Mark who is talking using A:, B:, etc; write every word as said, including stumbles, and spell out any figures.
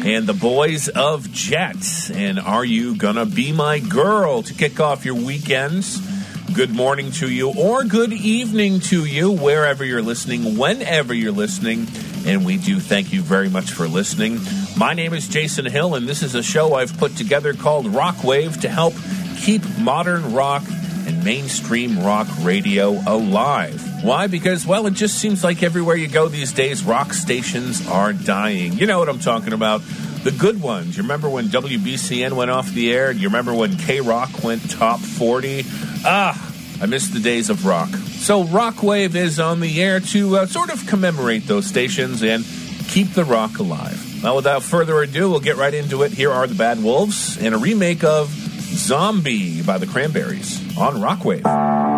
A: and the Boys of Jet. And Are You Gonna Be My Girl to kick off your weekends. Good morning to you, or good evening to you, wherever you're listening, whenever you're listening. And we do thank you very much for listening. My name is Jason Hill, and this is a show I've put together called Rock Wave to help keep modern rock and mainstream rock radio alive. Why? Because, well, it just seems like everywhere you go these days, rock stations are dying. You know what I'm talking about. The good ones. You remember when W B C N went off the air? You remember when K-Rock went top forty? Ah, I miss the days of rock. So Rockwave is on the air to uh, sort of commemorate those stations and keep the rock alive. Now, without further ado, we'll get right into it. Here are the Bad Wolves and a remake of Zombie by the Cranberries on Rockwave.